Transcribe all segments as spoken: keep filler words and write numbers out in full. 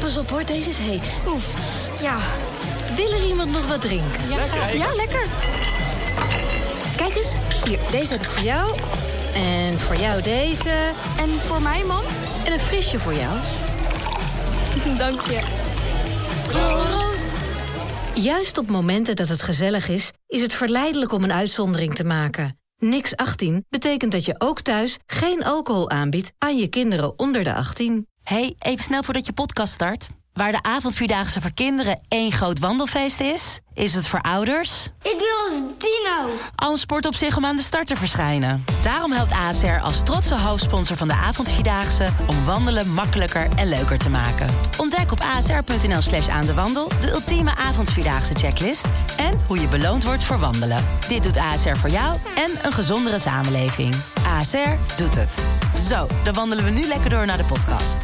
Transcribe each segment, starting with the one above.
pas op hoor, deze is heet. Oef, ja. Wil er iemand nog wat drinken? Ja, lekker. Ja, lekker. Kijk eens, hier, deze heb ik voor jou. En voor jou deze. En voor mij, mam? En een frisje voor jou. Dank je. Proost. Juist op momenten dat het gezellig is, is het verleidelijk om een uitzondering te maken. Niks achttien betekent dat je ook thuis geen alcohol aanbiedt aan je kinderen onder de achttien. Hey, even snel voordat je podcast start. Waar de avondvierdaagse voor kinderen één groot wandelfeest is, is het voor ouders... Ik wil als dino. al een sport op zich om aan de start te verschijnen. Daarom helpt A S R als trotse hoofdsponsor van de avondvierdaagse... om wandelen makkelijker en leuker te maken. Ontdek op asr.nl slash aan de wandel de ultieme avondvierdaagse checklist... en hoe je beloond wordt voor wandelen. Dit doet A S R voor jou en een gezondere samenleving. A S R doet het. Zo, dan wandelen we nu lekker door naar de podcast.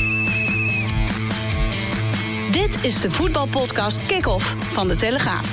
Dit is de voetbalpodcast Kick-Off van De Telegraaf.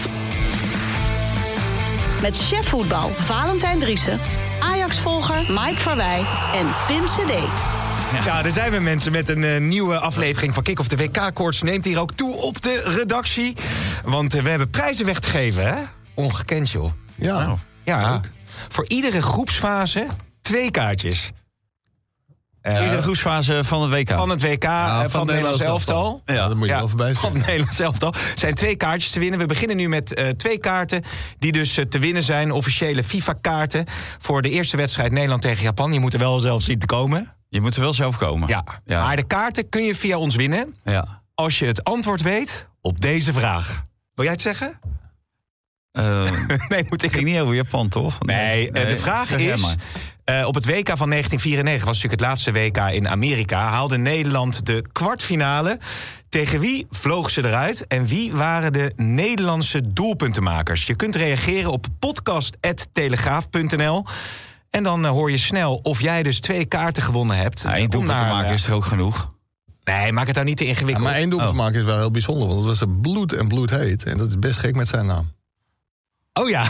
Met chef voetbal Valentijn Driessen, Ajax-volger Mike Verwij en Pim C D. Ja, ja, er zijn we mensen met een uh, nieuwe aflevering van Kick-Off. De W K-koorts neemt hier ook toe op de redactie. Want uh, we hebben prijzen weg te geven, hè? Ongekend, joh. Ja. Nou, ja. Voor iedere groepsfase twee kaartjes. Uh, Iedere groepsfase van het W K. Van het W K, ja, van, van het Nederlands elftal. Ja, dat moet je ja, wel voorbij zijn. Van het Nederlands elftal. zijn twee kaartjes te winnen. We beginnen nu met uh, twee kaarten die dus uh, te winnen zijn. Officiële FIFA-kaarten voor de eerste wedstrijd Nederland tegen Japan. Je moet er wel zelf zien te komen. Je moet er wel zelf komen. Ja, ja. Maar de kaarten kun je via ons winnen. Ja. Als je het antwoord weet op deze vraag. Wil jij het zeggen? Uh, nee, moet ik... Het ging niet over Japan, toch? Nee, nee. de vraag is... Uh, op het W K van negentien vierennegentig, was natuurlijk het laatste W K in Amerika... haalde Nederland de kwartfinale. Tegen wie vloog ze eruit? En wie waren de Nederlandse doelpuntenmakers? Je kunt reageren op podcast punt telegraaf punt n l. En dan uh, hoor je snel of jij dus twee kaarten gewonnen hebt. Nou, één doelpuntenmaker uh, is er ook genoeg. Nee, maak het daar niet te ingewikkeld. Ja, maar één doelpuntenmaker oh. is wel heel bijzonder, want het was bloed en bloed heet. En dat is best gek met zijn naam. Oh ja.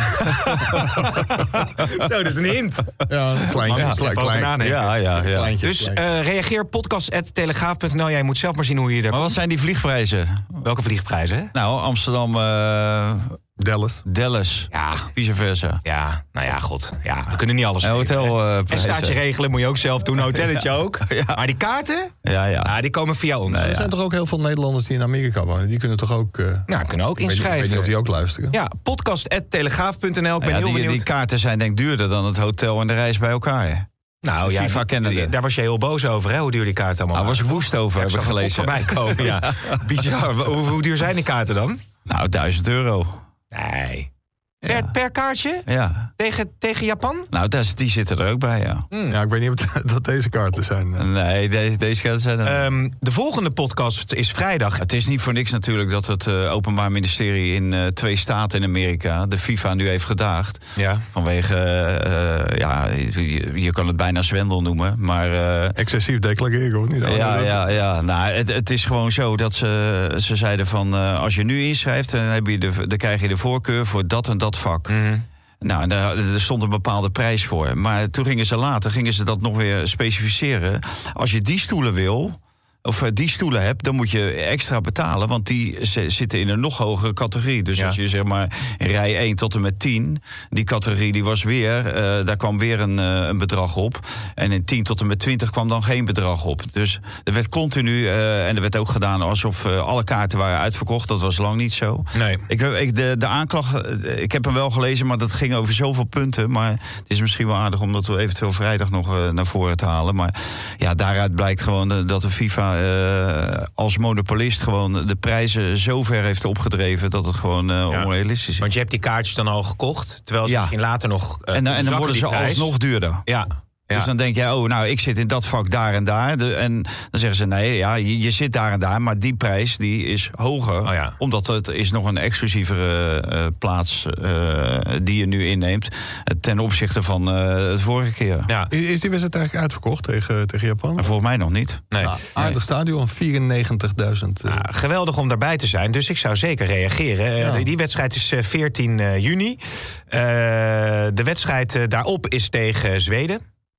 Zo, dat is een hint. Ja, een kleintje. Ja, klein, klein, ja, ja, ja. Kleintje, dus uh, reageer podcast punt telegraaf punt n l. Jij moet zelf maar zien hoe je er... Maar wat zijn die vliegprijzen? Welke vliegprijzen? Nou, Amsterdam... Uh... Dallas. Dallas. Ja. Vice versa. Ja, nou ja, god. Ja, we kunnen niet alles en hotel uh, en staartje regelen moet je ook zelf doen. Hotelletje ja. ook. Ja. Maar die kaarten, ja, ja. Nou, die komen via ons. Nee, er zijn ja. toch ook heel veel Nederlanders die in Amerika wonen. Die kunnen toch ook... Uh, nou, kunnen ook inschrijven. Ik weet niet of die ook luisteren. Ja, podcast punt telegraaf punt n l. Ik ben ja, heel die, benieuwd. Die kaarten zijn denk ik duurder dan het hotel en de reis bij elkaar. Nou ja, FIFA kennende. Daar was je heel boos over, hè? Hoe duur die kaarten allemaal waren. Daar was ik woest over, ja, heb ik gelezen. voorbij komen, ja. Bizar. Hoe, hoe duur zijn die kaarten dan? Nou, duizend euro. Nee. Per, ja. per kaartje? Ja. Tegen, tegen Japan? Nou, dat, die zitten er ook bij, ja. Hmm. Ja, ik weet niet of dat deze kaarten zijn. Nee, deze, deze kaarten zijn er. Um, de volgende podcast is vrijdag. Het is niet voor niks natuurlijk dat het uh, Openbaar Ministerie in uh, twee staten in Amerika de FIFA nu heeft gedaagd. Ja. Vanwege, uh, ja, je, je kan het bijna zwendel noemen, maar... Uh, excessief declareren, hoor. Niet ja, ja, ja. Nou, het, het is gewoon zo dat ze, ze zeiden van, uh, als je nu inschrijft, dan, heb je de, dan krijg je de voorkeur voor dat en dat vak. Mm-hmm. Nou, daar, er stond een bepaalde prijs voor. Maar toen gingen ze later gingen ze dat nog weer specificeren. Als je die stoelen wil, of die stoelen hebt, dan moet je extra betalen. Want die z- zitten in een nog hogere categorie. Dus ja. als je zeg maar rij één tot en met tien, die categorie die was weer, uh, daar kwam weer een, uh, een bedrag op. En in tien tot en met twintig kwam dan geen bedrag op. Dus er werd continu, uh, en er werd ook gedaan alsof uh, alle kaarten waren uitverkocht. Dat was lang niet zo. Nee. Ik, ik, de, de aanklacht, ik heb hem wel gelezen, maar dat ging over zoveel punten. Maar het is misschien wel aardig om dat we eventueel vrijdag nog uh, naar voren te halen. Maar ja, daaruit blijkt gewoon uh, dat de FIFA Uh, als monopolist gewoon de prijzen zo ver heeft opgedreven dat het gewoon uh, ja. onrealistisch is. Want je hebt die kaartjes dan al gekocht, terwijl ze ja. misschien later nog uh, en, en dan worden ze prijs. alsnog duurder. Ja. Dus ja. dan denk jij, oh, nou, ik zit in dat vak daar en daar. De, en dan zeggen ze, nee, ja, je, je zit daar en daar, maar die prijs die is hoger. Oh ja. Omdat het is nog een exclusievere uh, plaats uh, die je nu inneemt ten opzichte van uh, het vorige keer. Ja. Is die wedstrijd eigenlijk uitverkocht tegen, tegen Japan? Maar volgens mij nog niet. Nee. Nou, aardig nee. stadion, vierennegentigduizend. Uh. Nou, geweldig om daarbij te zijn, dus ik zou zeker reageren. Ja. Uh, die wedstrijd is uh, veertien juni. Uh, de wedstrijd uh, daarop is tegen Zweden.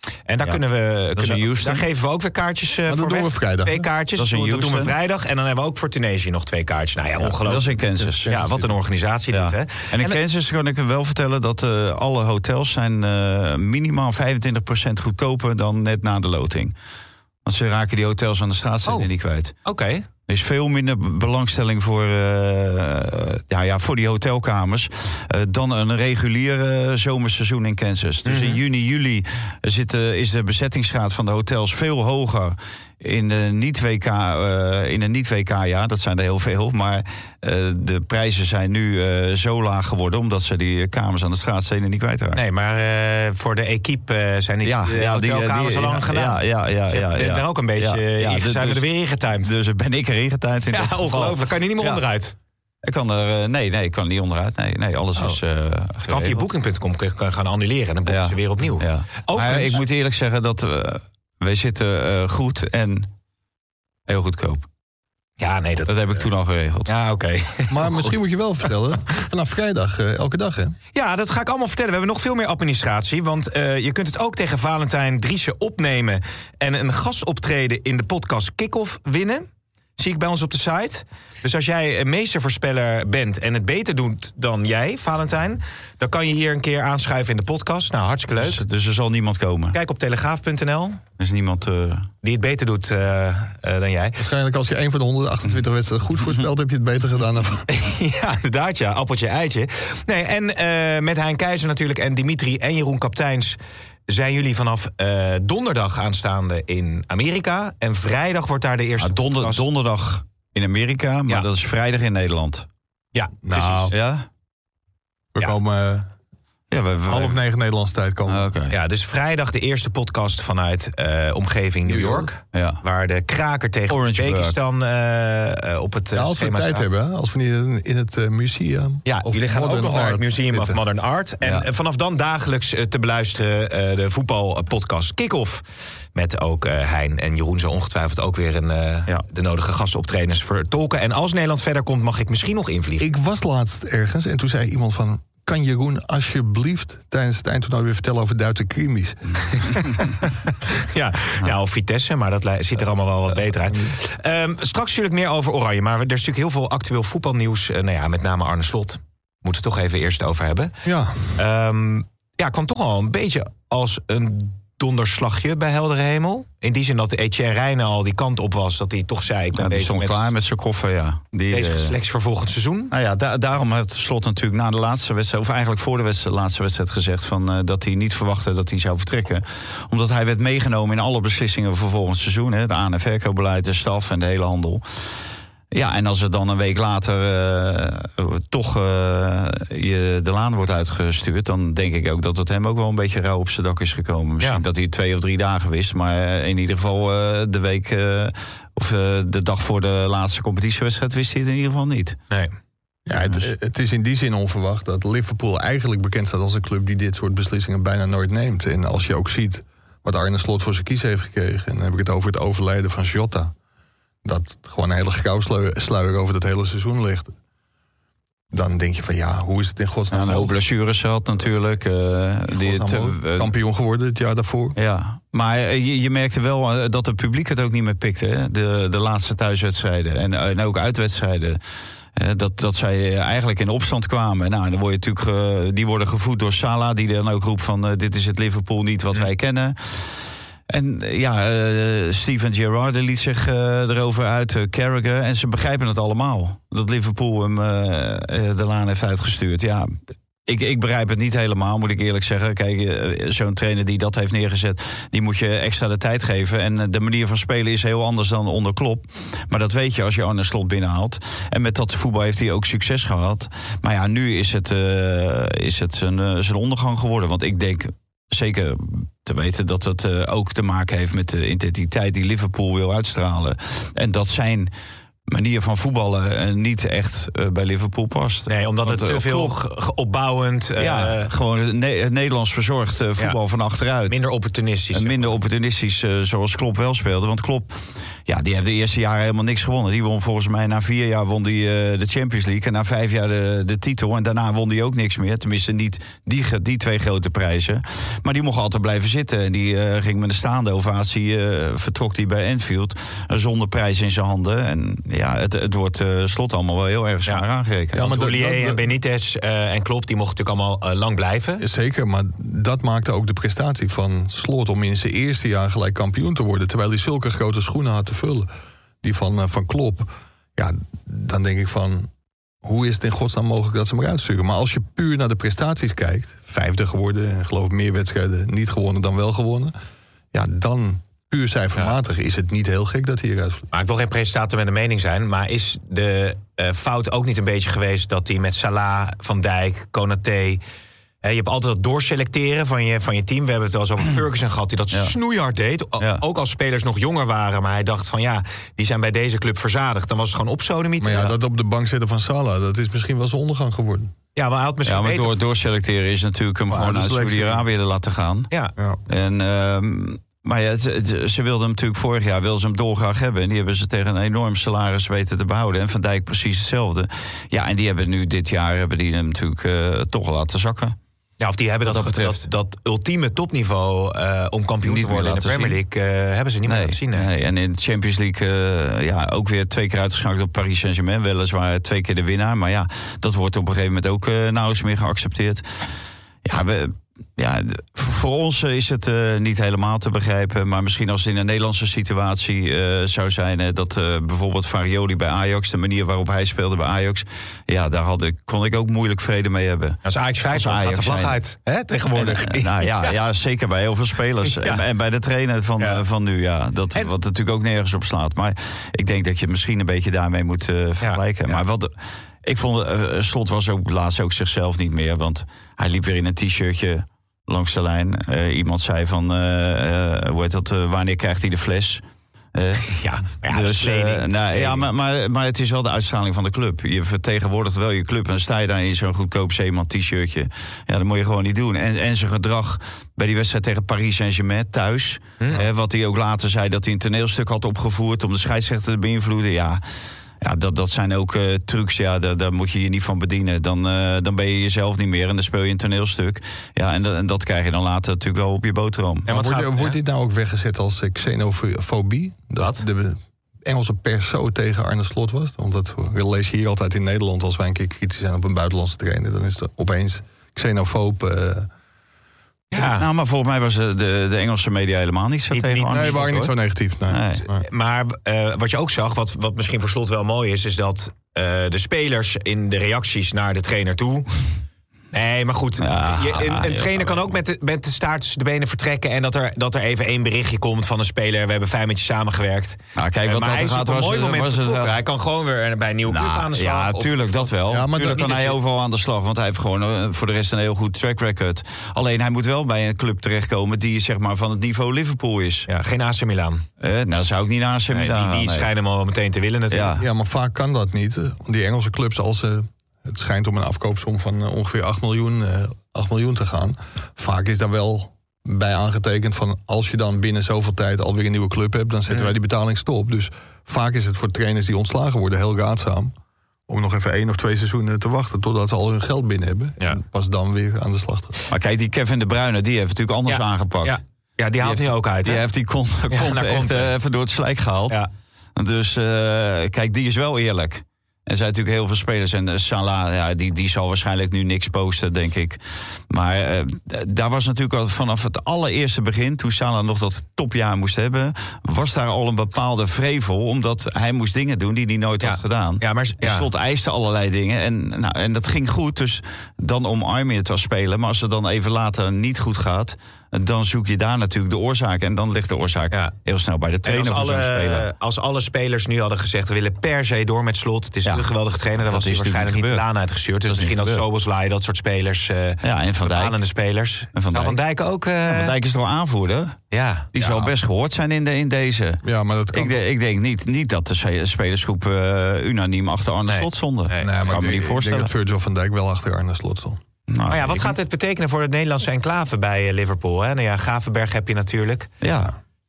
En daar Ja. kunnen we. Dat is Kunnen, in Houston. daar geven we ook weer kaartjes uh, dat voor doen weg. we vrijdag. Twee kaartjes. Dat is in dat doen we Houston. vrijdag. En dan hebben we ook voor Tunesië nog twee kaartjes. Nou ja, Ja, ongelooflijk. dat is in Kansas. Ja, wat een organisatie Ja. dit, hè? En in En- Kansas kan ik wel vertellen dat uh, alle hotels zijn uh, minimaal vijfentwintig procent goedkoper dan net na de loting. Want ze raken die hotels aan de straatstenen Oh. niet kwijt. Oké. Okay. Er is veel minder belangstelling voor, uh, ja, ja, voor die hotelkamers uh, dan een regulier uh, zomerseizoen in Kansas. Dus Mm-hmm. in juni, juli zit, uh, is de bezettingsgraad van de hotels veel hoger in een niet-W K, uh, in een niet-W K-jaar. Dat zijn er heel veel. Maar uh, de prijzen zijn nu uh, zo laag geworden omdat ze die kamers aan de straatstenen niet kwijtraken. Nee, maar uh, voor de equipe uh, zijn die Ja, uh, ja, die, hotelkamers die- al lang ja, gedaan. Ja, ja, ja. Dus je ja, bent ja. daar ook een beetje Ja, ja, ja, dus- zijn we er dus- weer ingetuimd. Dus ben ik erin getuind in dit Ja, geval. ongelooflijk. Kan je niet meer Ja. onderuit? Ik kan er, uh, nee, nee, ik kan er niet onderuit. Nee, nee, alles Oh. is uh, Je kan via booking punt com kan gaan annuleren en dan boeken Ja. ze weer opnieuw. Ja. Overigens, Maar ik moet eerlijk zeggen dat we, wij zitten uh, goed en heel goedkoop. ja, nee, dat, Dat heb ik toen al geregeld. Ja, oké. Okay. Maar misschien moet je wel vertellen, vanaf vrijdag uh, elke dag, hè? Ja, dat ga ik allemaal vertellen. We hebben nog veel meer administratie. Want uh, je kunt het ook tegen Valentijn Driessen opnemen en een gastoptreden in de podcast Kick-Off winnen. Zie ik bij ons op de site. Dus als jij een meestervoorspeller bent en het beter doet dan jij, Valentijn, dan kan je hier een keer aanschuiven in de podcast. Nou, hartstikke leuk. Dus, dus er zal niemand komen. Kijk op telegraaf punt n l. Er is niemand... Uh... Die het beter doet uh, uh, dan jij. Waarschijnlijk als je een van de honderdachtentwintig wedstrijden goed voorspelt, heb je het beter gedaan dan... Ja, inderdaad, ja. Appeltje, eitje. Nee, en uh, met Hein Keizer natuurlijk en Dimitri en Jeroen Kapteins zijn jullie vanaf uh, donderdag aanstaande in Amerika. En vrijdag wordt daar de eerste... Ah, donder, podcast... donderdag in Amerika, maar Ja. dat is vrijdag in Nederland. Ja, Nou, precies. Ja? We Ja. komen uh, Ja, we, we, half negen Nederlandse tijd komen. Ah, Oké. Ja, dus vrijdag de eerste podcast vanuit uh, omgeving New York. Ja. Waar de kraker tegen Orangeburg. Uzbekistan uh, uh, op het uh, Ja, als we schema tijd staat. hebben, hè, als we niet in, in het uh, museum... Ja, of jullie gaan ook Modern nog naar het Art Museum of zitten. Modern Art. En Ja. uh, vanaf dan dagelijks uh, te beluisteren uh, de voetbalpodcast Kick-Off. Met ook uh, Hein en Jeroen zo ongetwijfeld ook weer een, uh, Ja. de nodige gastoptredens vertolken. En als Nederland verder komt, mag ik misschien nog invliegen. Ik was laatst ergens en toen zei iemand van... kan Jeroen alsjeblieft tijdens het eindtoernooi weer vertellen over Duitse krimis? Ja, ja, of Vitesse, maar dat li- ziet er allemaal wel wat beter uit. Um, straks natuurlijk meer over Oranje. Maar er is natuurlijk heel veel actueel voetbalnieuws. Uh, nou ja, met name Arne Slot. Moeten we het toch even eerst over hebben. Ja, Um, ja, kwam toch al een beetje als een donderslagje bij heldere hemel. In die zin dat Etienne Rijnen al die kant op was. Dat hij toch zei, ik ben Ja, die bezig stond met klaar met zijn koffer, ja. Die, deze eh, selectie voor volgend seizoen. Nou ja, da- daarom heeft Slot natuurlijk na de laatste wedstrijd... of eigenlijk voor de wedstrijd, laatste wedstrijd gezegd... Van, uh, dat hij niet verwachtte dat hij zou vertrekken. Omdat hij werd meegenomen in alle beslissingen voor volgend seizoen. Hè, de aan- en verkoopbeleid, de staf en de hele handel. Ja, en als er dan een week later uh, toch uh, je de laan wordt uitgestuurd... dan denk ik ook dat het hem ook wel een beetje rauw op zijn dak is gekomen. Misschien Ja. dat hij twee of drie dagen wist. Maar in ieder geval uh, de week... Uh, of uh, de dag voor de laatste competitiewedstrijd wist hij het in ieder geval niet. Nee. ja het, het is in die zin onverwacht dat Liverpool eigenlijk bekend staat als een club die dit soort beslissingen bijna nooit neemt. En als je ook ziet wat Arne Slot voor zijn kies heeft gekregen... en dan heb ik het over het overlijden van Jota... dat gewoon een hele grauwsluier over dat hele seizoen ligt... dan denk je van ja, hoe is het in Ja, godsnaam een hoop mogelijk? blessures had natuurlijk. Uh, die het, Godsnaam uh, kampioen geworden het jaar daarvoor. Ja, maar je, je merkte wel uh, dat het publiek het ook niet meer pikte. Hè? De, de laatste thuiswedstrijden en, en ook uitwedstrijden. Uh, dat, dat zij eigenlijk in opstand kwamen. Nou, dan word je natuurlijk, uh, die worden gevoed door Salah, die dan ook roept van uh, dit is het Liverpool niet wat wij kennen. En ja, uh, Steven Gerrard liet zich uh, erover uit, uh, Carragher. En ze begrijpen het allemaal. Dat Liverpool hem uh, uh, de laan heeft uitgestuurd. Ja, ik, ik begrijp het niet helemaal, moet ik eerlijk zeggen. Kijk, uh, zo'n trainer die dat heeft neergezet... die moet je extra de tijd geven. En uh, de manier van spelen is heel anders dan onder Klopp. Maar dat weet je als je Arne Slot binnenhaalt. En met dat voetbal heeft hij ook succes gehad. Maar ja, nu is het, uh, is het zijn, uh, zijn ondergang geworden. Want ik denk... Zeker te weten dat het uh, ook te maken heeft met de identiteit die Liverpool wil uitstralen. En dat zijn manier van voetballen uh, niet echt uh, bij Liverpool past. Nee, omdat Want, het te uh, veel Klopp- ge- ge- opbouwend... uh, ja, gewoon het, Ne- het Nederlands verzorgd uh, voetbal Ja. van achteruit. minder opportunistisch. En minder opportunistisch uh, zoals Klopp wel speelde. Want Klopp, Ja, die heeft de eerste jaren helemaal niks gewonnen. Die won volgens mij na vier jaar won die, uh, de Champions League. En na vijf jaar de, de titel. En daarna won die ook niks meer. Tenminste, niet die, die twee grote prijzen. Maar die mocht altijd blijven zitten. En die uh, ging met een staande ovatie, uh, vertrok die bij Anfield. Uh, zonder prijs in zijn handen. En ja, het, het wordt uh, Slot allemaal wel heel erg zwaar ja. aangerekend. Ja, maar Houllier en Benitez uh, en Klopp, die mochten natuurlijk allemaal uh, lang blijven. Zeker, maar dat maakte ook de prestatie van Slot om in zijn eerste jaar gelijk kampioen te worden. Terwijl hij zulke grote schoenen had te vullen. Die van, uh, van Klopp. Ja, dan denk ik van, hoe is het in godsnaam mogelijk dat ze hem eruit sturen? Maar als je puur naar de prestaties kijkt, vijfde geworden, en geloof ik meer wedstrijden niet gewonnen dan wel gewonnen. Ja, dan puur cijfermatig ja. is het niet heel gek dat hij eruit vliegt. Maar ik wil geen presentator met een mening zijn, maar is de uh, fout ook niet een beetje geweest dat hij met Salah, Van Dijk, Konaté... He, je hebt altijd dat doorselecteren van je, van je team. We hebben het wel eens over Ferguson gehad, die dat ja. snoeihard deed. O- ja. Ook als spelers nog jonger waren. Maar hij dacht van ja, die zijn bij deze club verzadigd. Dan was het gewoon opsodemieten. Maar ja, ja, dat op de bank zetten van Salah, dat is misschien wel zijn ondergang geworden. Ja, maar hij had misschien ja, maar beter... door, doorselecteren is natuurlijk hem maar gewoon uit Saudi-Arabië laten gaan. Ja. ja. En... Um, Maar ja, het, het, ze wilden hem natuurlijk vorig jaar wilden ze hem dolgraag hebben. En die hebben ze tegen een enorm salaris weten te behouden. En Van Dijk precies hetzelfde. Ja, en die hebben nu dit jaar hebben die hem natuurlijk uh, toch laten zakken. Ja, of die hebben dat, dat, dat, dat ultieme topniveau uh, om kampioen niet te worden in de Premier League... Uh, hebben ze niet nee, meer laten zien. Nee. nee, en in de Champions League uh, ja, ook weer twee keer uitgeschakeld op Paris Saint-Germain. Weliswaar twee keer de winnaar. Maar ja, dat wordt op een gegeven moment ook uh, nauwelijks meer geaccepteerd. Ja, we... Ja, voor ons is het uh, niet helemaal te begrijpen. Maar misschien als het in een Nederlandse situatie uh, zou zijn... Uh, dat uh, bijvoorbeeld Farioli bij Ajax, de manier waarop hij speelde bij Ajax... ja, daar had ik, kon ik ook moeilijk vrede mee hebben. Als Ajax vijf gaat de vlag zijn. uit, hè, tegenwoordig. En, nou, ja, ja, zeker bij heel veel spelers. Ja. En, en bij de trainer van, ja. uh, van nu, ja. Dat, en, wat natuurlijk ook nergens op slaat. Maar ik denk dat je misschien een beetje daarmee moet uh, vergelijken. Ja, ja. Maar wat... Ik vond, uh, Slot was ook laatst ook zichzelf niet meer. Want hij liep weer in een t-shirtje langs de lijn. Uh, iemand zei van, uh, uh, hoe heet dat, uh, wanneer krijgt hij de fles? Uh, ja, ja, dus, uh, nou, ja maar, maar, maar het is wel de uitstraling van de club. Je vertegenwoordigt wel je club. En dan sta je daar in zo'n goedkoop Zeeman t-shirtje. Ja, dat moet je gewoon niet doen. En, en zijn gedrag bij die wedstrijd tegen Paris Saint-Germain thuis. Hmm. Uh, wat hij ook later zei, dat hij een toneelstuk had opgevoerd om de scheidsrechter te beïnvloeden. Ja... Ja, dat, dat zijn ook uh, trucs, ja, daar, daar moet je je niet van bedienen. Dan, uh, dan ben je jezelf niet meer en dan speel je een toneelstuk. Ja, en, en dat krijg je dan later natuurlijk wel op je boterham. En wat wordt, gaat, wordt ja? dit nou ook weggezet als uh, xenofobie? Dat wat? de Engelse pers zo tegen Arne Slot was? Want we lezen hier altijd in Nederland, als wij een keer kritisch zijn op een buitenlandse trainer, dan is het opeens xenofoob... Uh, Ja. Nou, maar volgens mij was de, de Engelse media helemaal niet zo niet, tegen niet, Arne Nee, Slot, waren niet zo negatief. Nee. Nee. Nee. Maar uh, wat je ook zag, wat, wat misschien voor Slot wel mooi is... is dat uh, de spelers in de reacties naar de trainer toe... Nee, maar goed, ja, je, een, een trainer ja, kan ook met de, met de staart tussen de benen vertrekken... en dat er, dat er even één berichtje komt van een speler... we hebben fijn met je samengewerkt. Nou, kijk, wat uh, maar dat hij is op een mooi moment vertrokken. Hij kan gewoon weer bij een nieuwe nou, club aan de slag. Ja, tuurlijk, dat wel. Ja, maar tuurlijk kan hij overal aan de slag. Want hij heeft gewoon uh, voor de rest een heel goed track record. Alleen hij moet wel bij een club terechtkomen... die zeg maar van het niveau Liverpool is. Ja, geen A C Milan. Uh, nou, dat zou ik niet naar A C Milan. Nee, die die nee. schijnen hem al meteen te willen natuurlijk. Ja. ja, maar vaak kan dat niet. Die Engelse clubs, als ze... Het schijnt om een afkoopsom van uh, ongeveer acht miljoen, uh, acht miljoen te gaan. Vaak is daar wel bij aangetekend van... als je dan binnen zoveel tijd alweer een nieuwe club hebt... dan zetten ja. wij die betaling stop. Dus vaak is het voor trainers die ontslagen worden heel raadzaam... om nog even één of twee seizoenen te wachten... totdat ze al hun geld binnen hebben. Ja. En pas dan weer aan de slag te gaan. Maar kijk, die Kevin De Bruyne, die heeft natuurlijk anders ja. aangepakt. Ja, ja die haalt hij ook uit. Die hè? heeft die kont, ja, kont echt uh, even door het slijk gehaald. Ja. Dus uh, kijk, die is wel eerlijk. Er zijn natuurlijk heel veel spelers. En uh, Salah, ja, die, die zal waarschijnlijk nu niks posten, denk ik. Maar uh, daar was natuurlijk al vanaf het allereerste begin... toen Salah nog dat topjaar moest hebben... was daar al een bepaalde vrevel... omdat hij moest dingen doen die hij nooit ja. had gedaan. Ja, maar, ja. Slot eiste allerlei dingen. En, nou, en dat ging goed, dus dan omarm je het als speler. Maar als het dan even later niet goed gaat... dan zoek je daar natuurlijk de oorzaak. En dan ligt de oorzaak ja. heel snel bij de trainer van zo'n speler. Als alle spelers nu hadden gezegd... we willen per se door met Slot. Het is ja. een geweldige trainer. Dan was hij waarschijnlijk niet gedaan uitgestuurd. Dus dat misschien dat Szoboszlai, dat soort spelers... Uh, ja, en Van Dijk. de spelers. En Van Dijk, nou, Van Dijk ook... Uh... Ja, Van Dijk is toch aanvoerder? Ja. Die ja. zal best gehoord zijn in, de, in deze. Ja, maar dat kan... Ik, de, ik denk niet, niet dat de spelersgroep uh, unaniem achter Arne nee. Slot stonden. Nee, nee, dat maar kan ik me denk, niet voorstellen. Ik denk dat Virgil van Dijk wel achter Arne Slot stond. Nou, maar ja, wat gaat dit betekenen voor het Nederlandse enclave bij Liverpool? Hè? Nou ja, Gravenberg heb je natuurlijk. Ja.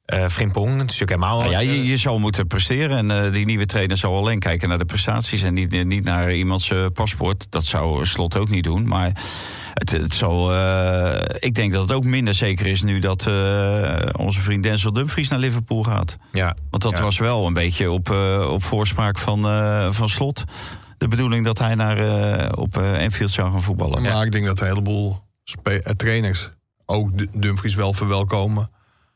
Uh, Frimpong, het is natuurlijk helemaal... Nou ja, je, je zal moeten presteren. En uh, die nieuwe trainer zal alleen kijken naar de prestaties... en niet, niet naar iemands uh, paspoort. Dat zou Slot ook niet doen. Maar het, het zal... Uh, ik denk dat het ook minder zeker is nu... dat uh, onze vriend Denzel Dumfries naar Liverpool gaat. Ja. Want dat ja. was wel een beetje op, uh, op voorspraak van, uh, van Slot. De bedoeling dat hij naar, uh, op uh, Anfield zou gaan voetballen. Maar ja. ik denk dat een heleboel spe- uh, trainers... ook Dumfries wel verwelkomen...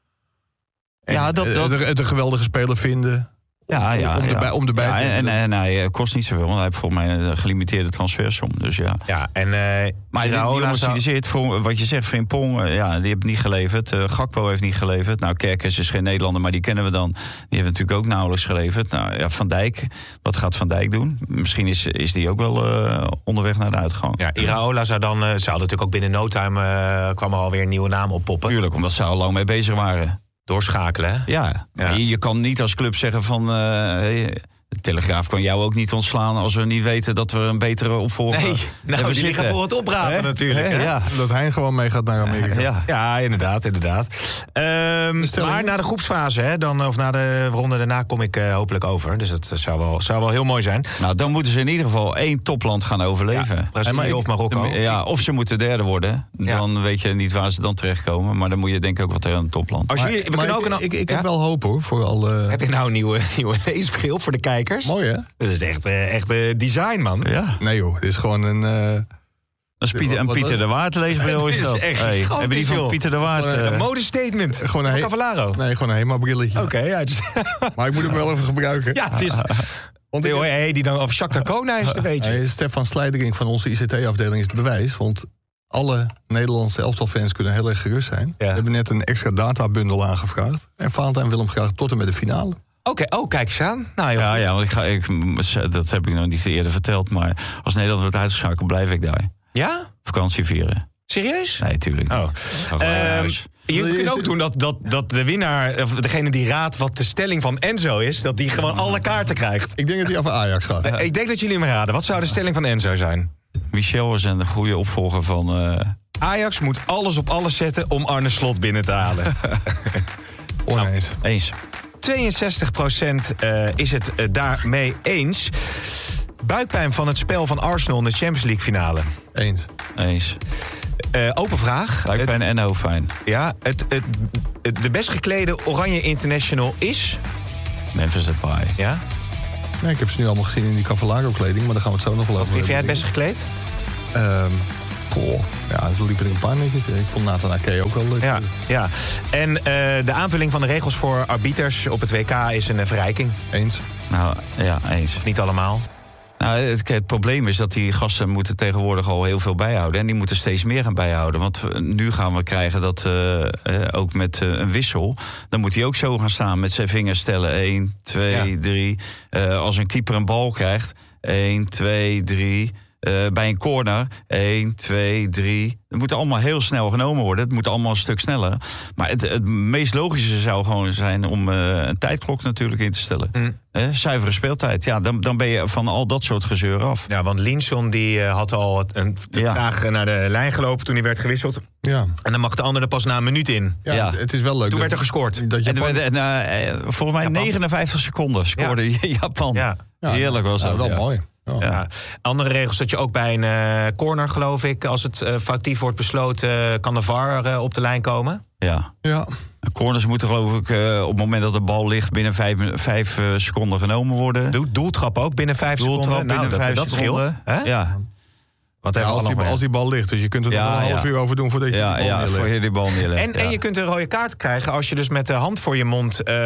En ja, dat, dat... Het een geweldige speler vinden. Ja, ja, om, ja. erbij, om erbij ja, te en, en, en hij kost niet zoveel, want hij heeft volgens mij een gelimiteerde transfersom. Dus ja. Ja, en, uh, maar die, die jongens die er zit, voor wat je zegt, Frimpong, uh, ja, die heeft niet geleverd. Uh, Gakpo heeft niet geleverd. Nou, Kerkers is geen Nederlander, maar die kennen we dan. Die heeft natuurlijk ook nauwelijks geleverd. Nou, ja, Van Dijk, wat gaat Van Dijk doen? Misschien is, is die ook wel uh, onderweg naar de uitgang. Ja, Iraola zou dan, uh, zou natuurlijk ook binnen no time uh, kwam er alweer een nieuwe naam oppoppen. Tuurlijk, omdat ze al lang mee bezig waren. Doorschakelen, hè? Ja, ja. Je, je kan niet als club zeggen van... Uh, hey, de Telegraaf kan jou ook niet ontslaan als we niet weten dat we een betere opvolger nee, nou, die liggen voor het oprapen He? natuurlijk. He? He? Ja. Dat hij gewoon mee gaat naar Amerika. Ja, ja inderdaad, inderdaad. Um, maar na de groepsfase, hè, dan, of na de ronde daarna kom ik uh, hopelijk over. Dus dat zou wel, zou wel heel mooi zijn. Nou, dan moeten ze in ieder geval één topland gaan overleven. Ja, Brazilië hey, of Marokko. De, ja, of ze moeten derde worden. Dan ja. weet je niet waar ze dan terechtkomen. Maar dan moet je denk ik ook wat er aan een topland. Als jullie, we maar ook ik, een, ik, ik ja? heb wel hoop, hoor. Voor al, uh... Heb je nou een nieuwe, nieuwe leesbril voor de kijkers? Mooi, hè? Dat is echt, uh, echt uh, design, man. Ja. Nee, joh. Het is gewoon een... Uh... Dat is Pieter, een Pieter de Waard leesbril is dat. Echt hey, hebben die van Pieter de Waard? Een, uh, een modestatement. Gewoon een he- Cavallaro. Nee, gewoon een Hema-brilletje. Oké, okay, ja. Dus... maar ik moet hem wel even gebruiken. Ja, het is... Want Theo, ik... hey, die dan of Jacques D'Arcona is het een beetje. Hey, Stefan Slijdering van onze I C T-afdeling is het bewijs. Want alle Nederlandse elftalfans kunnen heel erg gerust zijn. Ja. We hebben net een extra databundel aangevraagd. En Valentijn wil hem graag tot en met de finale. Oké, okay, oh, kijk eens aan. Nou, ja, ja, want ik ga, ik, dat heb ik nog niet eerder verteld. Maar als Nederland wordt uitgeschakeld, blijf ik daar. Ja? Vakantie vieren. Serieus? Nee, tuurlijk niet. Oh. Um, je kunt ook doen dat, dat, dat de winnaar, of degene die raadt wat de stelling van Enzo is, dat die gewoon alle kaarten krijgt. Ik denk dat hij over Ajax gaat. Uh, ik denk dat jullie hem raden. Wat zou de stelling van Enzo zijn? Michel is een goede opvolger van... Uh... Ajax moet alles op alles zetten om Arne Slot binnen te halen. Oneens. Nou, eens. tweeënzestig procent uh, is het uh, daarmee eens. Buikpijn van het spel van Arsenal in de Champions League finale. Eens. Eens. Uh, open vraag. Buikpijn en hoofdpijn. Ja, het, het, het, de best geklede Oranje International is... Memphis Depay. Ja? Nee, ik heb ze nu allemaal gezien in die Cavallaro-kleding, maar daar gaan we het zo nog wel over. Wie vind jij het best gekleed? Um, goh, ja, er liepen er een paar netjes. Ik vond Nathan Ake ook wel leuk. Ja, ja. En uh, de aanvulling van de regels voor arbiters op het W K is een uh, verrijking. Eens. Nou, ja, eens. Niet allemaal. Nou, het, het probleem is dat die gasten moeten tegenwoordig al heel veel bijhouden. En die moeten steeds meer gaan bijhouden. Want nu gaan we krijgen dat uh, uh, ook met uh, een wissel... dan moet hij ook zo gaan staan met zijn vingers stellen. één, twee, drie. Uh, als een keeper een bal krijgt. één, twee, drie... Uh, bij een corner, één, twee, drie. Het moet allemaal heel snel genomen worden. Het moet allemaal een stuk sneller. Maar het, het meest logische zou gewoon zijn om uh, een tijdklok natuurlijk in te stellen. Mm. Eh, zuivere speeltijd. Ja, dan, dan ben je van al dat soort gezeur af. Ja, want Linson die uh, had al een te ja. traag naar de lijn gelopen toen hij werd gewisseld. Ja. En dan mag de ander er pas na een minuut in. Ja, ja. Het is wel leuk. Toen werd er gescoord. Dat Japan... en, en, uh, volgens mij Japan. negenenvijftig seconden scoorde ja. Japan. Ja. Ja. Heerlijk was dat. Ja, wel ja. mooi. Oh. Ja. Andere regels dat je ook bij een uh, corner, geloof ik... als het uh, foutief wordt besloten, uh, kan de V A R uh, op de lijn komen. Ja. ja. Corners moeten geloof ik uh, op het moment dat de bal ligt... binnen vijf, vijf uh, seconden genomen worden. Do- doeltrap ook binnen vijf doeltrap seconden. binnen nou, vijf dat, dat seconden. scheelt. Hè? Ja. Wat ja, als, die, als die bal ligt, dus je kunt er ja, nog een half ja. uur over doen voordat je ja, die bal ja, neerlegt. voor je die bal neerlegt. En, ja. en je kunt een rode kaart krijgen als je dus met de hand voor je mond uh,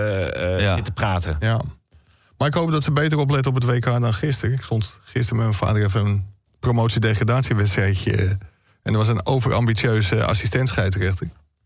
uh, ja. zit te praten. Ja. Maar ik hoop dat ze beter opletten op het W K dan gisteren. Ik stond gisteren met mijn vader even een promotie-degradatiewedstrijdje. En er was een overambitieuze assistent-scheidsrechter.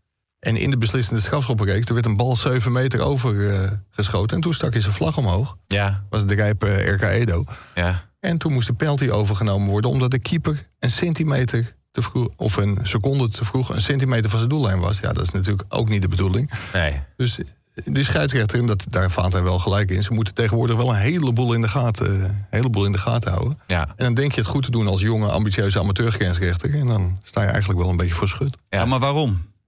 En in de beslissende strafschoppenreeks, er werd een bal zeven meter over uh, geschoten. En toen stak hij zijn vlag omhoog. Ja. Was het de rijp uh, R K Edo. Ja. En toen moest de penalty overgenomen worden, omdat de keeper een centimeter te vroeg, of een seconde te vroeg, een centimeter van zijn doellijn was. Ja, dat is natuurlijk ook niet de bedoeling. Nee. Dus de scheidsrechter, en dat, daar vaart hij wel gelijk in, ze moeten tegenwoordig wel een heleboel in de gaten, een heleboel in de gaten houden. Ja. En dan denk je het goed te doen als jonge, ambitieuze amateurgrensrechter. En dan sta je eigenlijk wel een beetje voor schut. Ja, ja maar waarom?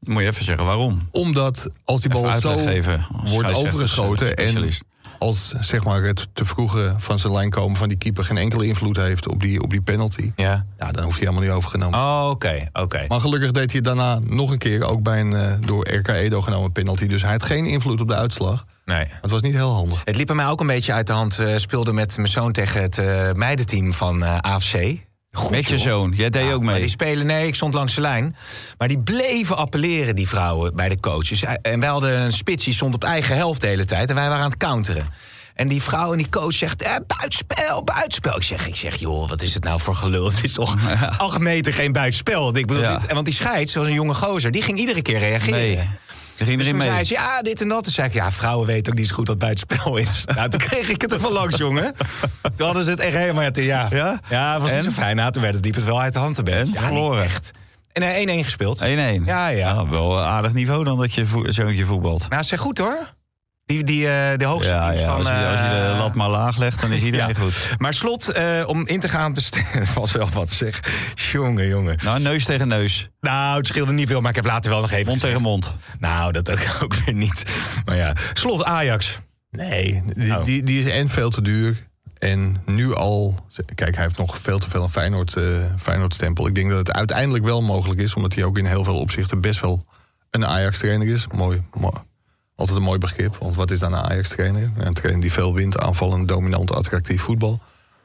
Moet je even zeggen waarom. Omdat als die bal zo geven, wordt overgeschoten en als zeg maar het te vroege van zijn lijn komen van die keeper geen enkele invloed heeft op die, op die penalty, ja. Ja, dan hoeft hij helemaal niet overgenomen. Oh, oké, okay, oké. Okay. Maar gelukkig deed hij daarna nog een keer, ook bij een uh, door R K Edo genomen penalty. Dus hij had geen invloed op de uitslag. Nee. Het was niet heel handig. Het liep bij mij ook een beetje uit de hand. Uh, speelde met mijn zoon tegen het uh, meidenteam van uh, A F C. Goed, met je joh. zoon, jij deed ja, ook mee. Maar die spelen, nee, ik stond langs de lijn. Maar die bleven appelleren, die vrouwen, bij de coaches. En wij hadden een spits, die stond op eigen helft de hele tijd. En wij waren aan het counteren. En die vrouw en die coach zegt, eh, buitenspel, buitenspel. Ik zeg, ik zeg, joh, wat is het nou voor gelul? Het is toch ja. acht meter geen buitenspel. Ik bedoel, ja. dit, want die scheids, zoals een jonge gozer, die ging iedere keer reageren. Nee. Ging dus toen mee. zei ze, ja, dit en dat. Toen zei ik, ja, vrouwen weten ook niet zo goed wat buitenspel is. Nou, toen kreeg ik het er van langs, jongen. Toen hadden ze het echt helemaal... Ja, ja? ja het was en? niet zo fijn. Nou, toen werd het diep het wel uit de hand te best. Ja, verloren. Echt. En uh, één-één gespeeld. één-één? Ja, ja. Nou, wel een aardig niveau dan dat je vo- zoontje voetbalt. Nou, zeg goed, hoor. Die, die, uh, de hoogste ja, ja, van... Als je, als je de lat maar laag legt, dan is iedereen ja. goed. Maar Slot, uh, om in te gaan... Te st- valt wel wat te zeggen. Jongen, jongen. Nou, neus tegen neus. Nou, het scheelde niet veel, maar ik heb later wel nog even Mond gezegd. tegen mond. Nou, dat ook, ook weer niet. Maar ja, Slot, Ajax. Nee, die, oh. die, die is en veel te duur. En nu al... Kijk, hij heeft nog veel te veel een Feyenoord, uh, Feyenoord-stempel. Ik denk dat het uiteindelijk wel mogelijk is... omdat hij ook in heel veel opzichten best wel een Ajax-trainer is. Mooi, mooi. Altijd een mooi begrip, want wat is dan een Ajax-trainer? Een trainer die veel wint, aanvallend, dominant, attractief voetbal.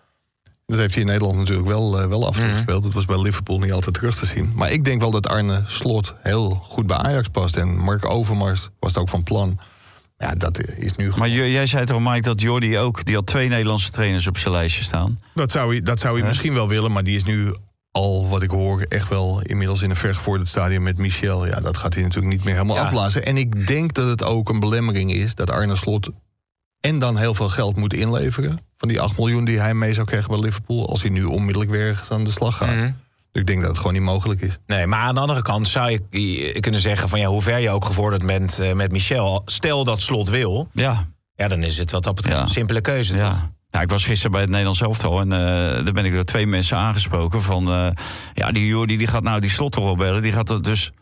Dat heeft hij in Nederland natuurlijk wel, uh, wel afgespeeld. Mm-hmm. Dat was bij Liverpool niet altijd terug te zien. Maar ik denk wel dat Arne Slot heel goed bij Ajax past. En Mark Overmars was het ook van plan. Ja, dat is nu goed. Maar j- jij zei toch, Mike, dat Jordi ook... die had twee Nederlandse trainers op zijn lijstje staan. Dat zou hij, dat zou hij huh? misschien wel willen, maar die is nu... al, wat ik hoor, echt wel inmiddels in een vergevorderd stadium met Michel. Ja, dat gaat hij natuurlijk niet meer helemaal ja. afblazen. En ik denk dat het ook een belemmering is dat Arne Slot... en dan heel veel geld moet inleveren... van die acht miljoen die hij mee zou krijgen bij Liverpool... als hij nu onmiddellijk weer ergens aan de slag gaat. Mm-hmm. Dus ik denk dat het gewoon niet mogelijk is. Nee, maar aan de andere kant zou je kunnen zeggen... van ja, hoe ver je ook gevorderd bent uh, met Michel... stel dat Slot wil, ja. Ja, dan is het wat dat betreft ja. een simpele keuze. Ja. Toch? Nou, ik was gisteren bij het Nederlands elftal en uh, daar ben ik door twee mensen aangesproken van... Uh, ja, die Jordi die gaat nou die Slot toch wel bellen. Die gaat er dus...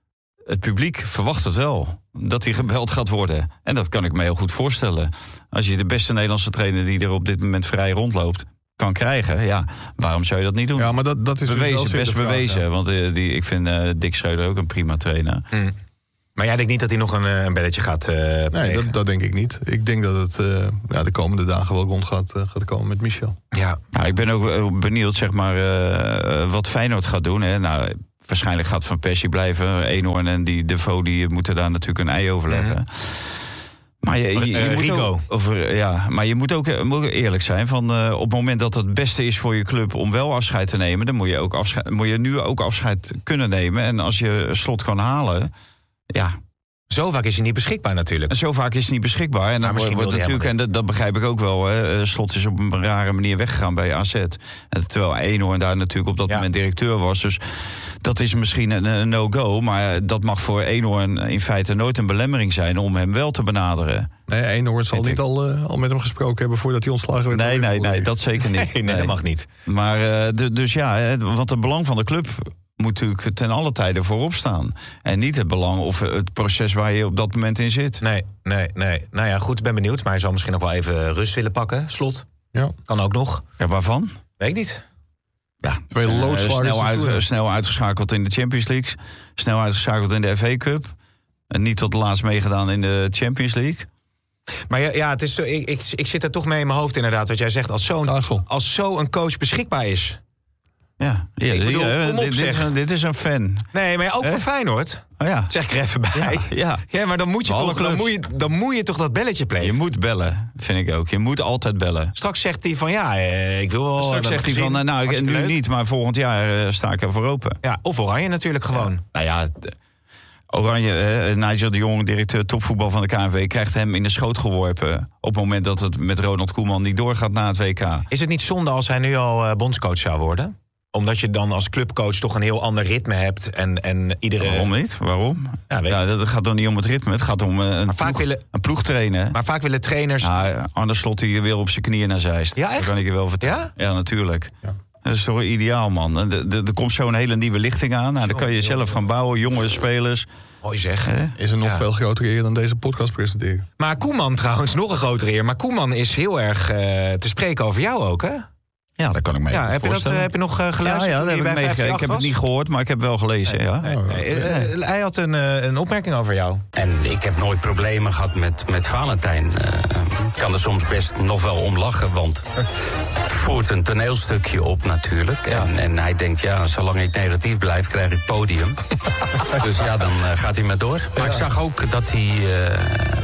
Het publiek verwacht het wel, dat hij gebeld gaat worden. En dat kan ik me heel goed voorstellen. Als je de beste Nederlandse trainer die er op dit moment vrij rondloopt... kan krijgen, ja, waarom zou je dat niet doen? Ja, maar dat, dat is bewezen, dus best vraag, bewezen. Ja. Want uh, die, ik vind uh, Dick Schreuder ook een prima trainer. Hmm. Maar jij denkt niet dat hij nog een, een belletje gaat uh, Nee, dat, dat denk ik niet. Ik denk dat het uh, ja, de komende dagen wel rond gaat, uh, gaat komen met Michel. Ja. Nou, ik ben ook benieuwd, zeg maar, uh, wat Feyenoord gaat doen. Hè. Nou, waarschijnlijk gaat Van Persie blijven. Eenhoorn en die Defoe die moeten daar natuurlijk een ei over leggen. Mm-hmm. Maar je, je, je uh, moet Rico. Ook, over, ja, maar je moet ook, moet ook eerlijk zijn. Van, uh, op het moment dat het beste is voor je club om wel afscheid te nemen... dan moet je, ook afscheid, moet je nu ook afscheid kunnen nemen. En als je Slot kan halen, ja... Zo vaak is hij niet beschikbaar natuurlijk. En zo vaak is hij niet beschikbaar. En dan wordt, wordt natuurlijk, en dat, dat begrijp ik ook wel... Hè, Slot is op een rare manier weggegaan bij A Z. En terwijl Eenhoorn daar natuurlijk op dat ja. moment directeur was. Dus dat is misschien een, een no-go. Maar dat mag voor Eenhoorn in feite nooit een belemmering zijn... om hem wel te benaderen. Nee, Eenhoorn zal niet al, uh, al met hem gesproken hebben... voordat hij ontslagen werd. Nee, nee, nee, dat zeker niet. Nee, nee, nee, dat mag niet. Maar uh, de, dus ja, want het belang van de club... moet natuurlijk ten alle tijden voorop staan. En niet het belang of het proces waar je op dat moment in zit. Nee, nee, nee. Nou ja, goed, ik ben benieuwd. Maar hij zal misschien nog wel even rust willen pakken. Slot. Ja. Kan ook nog. Ja, waarvan? Weet ik niet. Ja, Twee uh, snel, uit, snel uitgeschakeld in de Champions League. Snel uitgeschakeld in de F A Cup. En niet tot laatst meegedaan in de Champions League. Maar ja, ja het is, ik, ik, ik zit er toch mee in mijn hoofd inderdaad. Wat jij zegt, als zo'n, als zo'n coach beschikbaar is... Ja, ja, ik bedoel, ja kom op, dit, dit, is een, dit is een fan. Nee, maar ook He? voor Feyenoord. Oh ja. Zeg ik er even bij. Ja, ja. ja maar dan moet, je toch, dan, moet je, dan moet je toch dat belletje plegen. Je moet bellen, vind ik ook. Je moet altijd bellen. Straks zegt hij van ja, ik wil wel... Straks zegt hij van, nou, nou nu leuk. niet, maar volgend jaar uh, sta ik ervoor open. Ja, of Oranje natuurlijk gewoon. Ja. Nou ja, Oranje, uh, Nigel de Jong, directeur topvoetbal van de K N V... krijgt hem in de schoot geworpen op het moment dat het met Ronald Koeman niet doorgaat na het W K. Is het niet zonde als hij nu al uh, bondscoach zou worden? Omdat je dan als clubcoach toch een heel ander ritme hebt. En, en iedere... Ja, waarom niet? Waarom? Ja, weet ja, dat gaat dan niet om het ritme. Het gaat om een, ploeg, willen, een ploeg trainen. Maar vaak willen trainers... Ja, Arne Slot die wil op zijn knieën naar Zeist. Ja, echt? Dat kan ik je wel vertellen. Ja, ja natuurlijk. Ja. Dat is toch ideaal, man. Er komt zo'n hele nieuwe lichting aan. Nou, dan kan je zelf gaan bouwen, jonge spelers. Mooi zeg. Eh? Is er nog Ja. veel grotere eer dan deze podcast presenteren. Maar Koeman trouwens, nog een grotere eer. Maar Koeman is heel erg uh, te spreken over jou ook, hè? Ja, dat kan ik me Ja, even heb je, dat, voorstellen. uh, heb je nog uh, Ja, geluisterd? ja, toen dat hij heb ik bij meegekregen. Ik heb het niet gehoord, maar ik heb wel gelezen. Nee, ja. nee, nee. Uh, hij had een, uh, een opmerking over jou. En ik heb nooit problemen gehad met, met Valentijn. Uh, ik kan er soms best nog wel om lachen, want voert een toneelstukje op natuurlijk. En, en hij denkt, ja, zolang ik negatief blijf, krijg ik podium. Dus ja, dan uh, gaat hij maar door. Maar ik zag ook dat hij uh,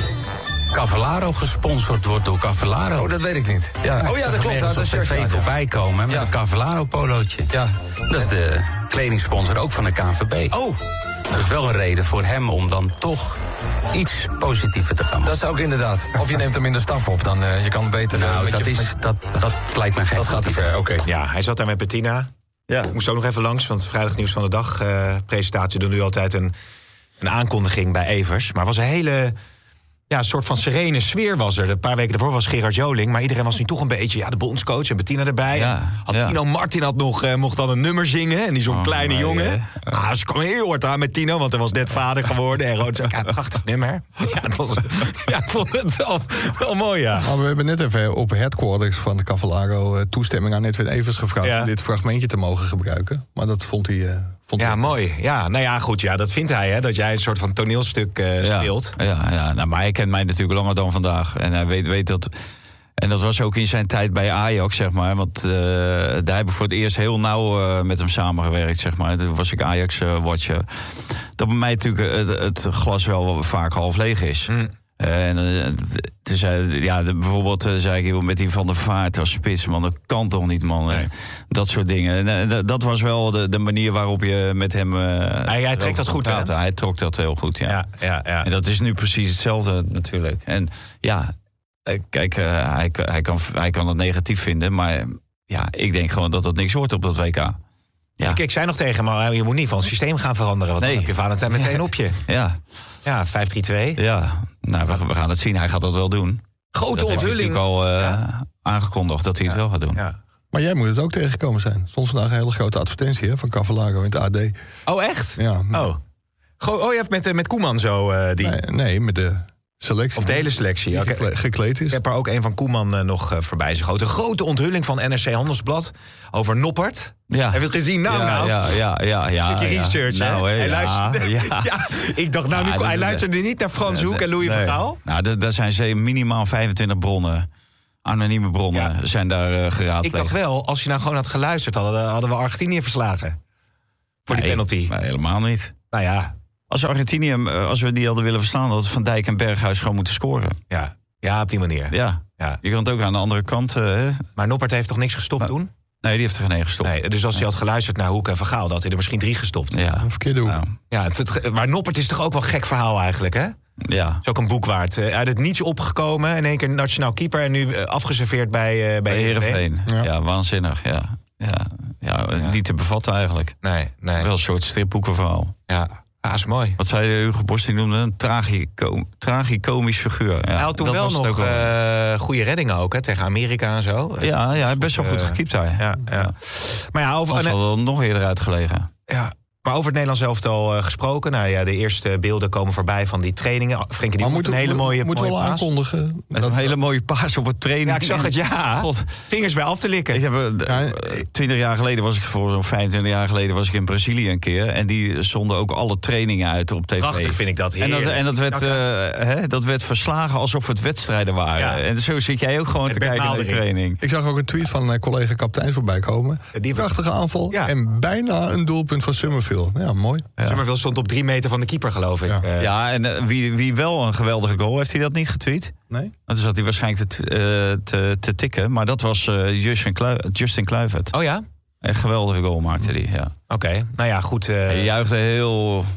Cavallaro gesponsord wordt door Cavallaro. Oh, dat weet ik niet. Ja. Oh ja, dat klopt. Dat Dat is op tv voorbij komen met Ja. een Cavallaro-polootje. Ja. Dat is de kledingsponsor ook van de K N V B. Oh, Dat is wel een reden voor hem om dan toch iets positiever te gaan maken. dat is ook inderdaad. Of je neemt er minder staf op, dan uh, je kan beter... uh, Nou, met dat, je, is, met- dat, dat lijkt me geen dat goed gaat te idee. ver, oké. Ja, hij zat daar met Bettina. Ja. Ik moest ook nog even langs, want vrijdag nieuws van de dag uh, presentatie doen nu altijd een, een aankondiging bij Evers. Maar het was een hele ja, soort van serene sfeer was er. Een paar weken daarvoor was Gerard Joling, maar iedereen was nu toch een beetje ja, de bondscoach en Bettina erbij. Ja, En had ja. Tino Martin had nog, uh, mocht dan een nummer zingen en die zo'n Oh, kleine nee, jongen. hè? Ah, ze kwam heel hard aan met Tino, want hij was net vader geworden. En Rood zei, ja, prachtig nummer. Ja, het was, ja, ik vond het wel, wel mooi, ja. Maar we hebben net even op headquarters van de Cavallaro... Uh, toestemming aan Edwin Evers gevraagd Ja. om dit fragmentje te mogen gebruiken. Maar dat vond hij... Uh, vond Ja, hij... mooi. Ja, nou ja, goed. Ja, dat vindt hij, hè, dat jij een soort van toneelstuk uh, Ja, speelt. ja, ja. Nou, maar hij kent mij natuurlijk langer dan vandaag. En hij weet, weet dat. En dat was ook in zijn tijd bij Ajax, zeg maar. Want uh, daar hebben we voor het eerst heel nauw uh, met hem samengewerkt, zeg maar. Toen was ik Ajax-watcher. dat bij mij natuurlijk het, het glas wel vaak half leeg is. Mm. Uh, en uh, toen zei, ja, de, bijvoorbeeld uh, zei ik, joh, met die Van der Vaart als spits, man, dat kan toch niet, man. Nee. Uh, dat soort dingen. En, uh, dat was wel de, de manier waarop je met hem... Uh, hij, hij trekt dat goed, hè? Hij trok dat heel goed, ja. Ja, ja, ja. En dat is nu precies hetzelfde natuurlijk. En ja, kijk, uh, hij, hij, kan, hij kan het negatief vinden, maar ja, ik denk gewoon dat het niks wordt op dat W K. Ja. Ik, ik zei nog tegen hem, je moet niet van het systeem gaan veranderen, want Nee. dan heb je Valentijn meteen op je. Ja, Ja, vijf drie twee. ja. Nou, we, we gaan het zien. Hij gaat dat wel doen. Grote Dat heeft hij onthulling. natuurlijk al uh, Ja. aangekondigd dat hij het wel gaat doen. Ja. Maar jij moet het ook tegengekomen zijn. Er stond vandaag een hele grote advertentie hè, van Cavallaro in het A D. Oh, echt? Ja, Oh. Go- oh, je hebt met, eh, met Koeman zo uh, die. nee, nee, met de selectie. Of de hele selectie. Die Oké. gekle- gekleed is. Ik heb er ook een van Koeman uh, nog uh, voorbij. Zijn grote, grote onthulling van N R C Handelsblad over Noppert. Ja. Heb je het gezien? Nou, ja, nou. Ja, ja, ja, ja. Stukje ja. research, hè? Nou, hè, Hij ja, luisterde, ja. ja. Ik dacht, nou, nu, Ja, dat- hij luisterde niet naar Frans Hoek en Louis van Nee. Gaal. Nou, d- daar zijn ze minimaal vijfentwintig bronnen. Anonieme bronnen Ja. zijn daar uh, geraadpleegd. Ik dacht wel, als je nou gewoon had geluisterd, hadden, hadden we Argentinië verslagen. Voor die Nee, penalty. maar helemaal niet. Nou ja, Als Argentinië, uh, als we die hadden willen verslaan, hadden Van Dijk en Berghuis gewoon moeten scoren. ja, ja, op die manier. Ja. Ja. Je kan het ook aan de andere kant. Uh, hè? Maar Noppert heeft toch niks gestopt Maar- toen? Nee, die heeft er geen één gestopt. Nee, dus als hij had geluisterd naar Hoek en Van Gaal, dan had hij er misschien drie gestopt. Ja. Een verkeerde hoek. Nou, Ja, het, het- maar Noppert is toch ook wel een gek verhaal eigenlijk, hè? ja. Is ook een boek waard. Uh, uit het niets opgekomen, in één keer nationaal keeper en nu uh, afgeserveerd bij, uh, bij Bij Heerenveen. Heerenveen. Ja. Ja. waanzinnig. Ja. Ja. Ja, niet te bevatten eigenlijk. Nee, nee. Wel een soort stripboekenverhaal. Ja, ah, is mooi. Wat zei Hugo Borst, die noemde een tragico- tragicomisch figuur. Ja, Hij had toen dat wel was het nog ook wel. uh, goede reddingen ook, hè, tegen Amerika en zo. Ja, ja, hij heeft best wel goed eh, gekiept hij. Ja, ja. Maar ja, over, Anders en- hadden we nog eerder uitgelegen. ja, maar over het Nederlands elftal uh, gesproken. Nou ja, de eerste beelden komen voorbij van die trainingen. Frenkie de Maar Jong moet een hele mooie, moet mooie wel paas. aankondigen. Met een hele mooie paas op het training. Ja, ik zag het, ja. God. Vingers bij af te likken. Ik heb, eh, Ja, twintig jaar geleden was ik voor zo'n vijfentwintig jaar geleden was ik in Brazilië een keer. En die zonden ook alle trainingen uit op tv. Prachtig vind ik dat. En dat, Heerlijk. en dat, werd, Ja, eh, hè, dat werd verslagen alsof het wedstrijden waren. Ja. En zo zit jij ook gewoon En te Bert kijken naar de Maaldering. training. Ik zag ook een tweet van een collega kapitein voorbij komen. Die- Prachtige aanval. Ja. En bijna een doelpunt van Summerville. Ja, mooi. Summerville stond op drie meter van de keeper, geloof ik. Ja. Uh, Ja, en eh, wie, wie wel een geweldige goal, heeft hij dat niet getweet? Nee? Want dan zat hij waarschijnlijk te, eh, te, te tikken. Maar dat was eh, Justin, Kluy- Justin Kluivert. Oh ja? Een geweldige goal maakte hij, ja. Oké, nou ja, goed. uh, Hij juichte heel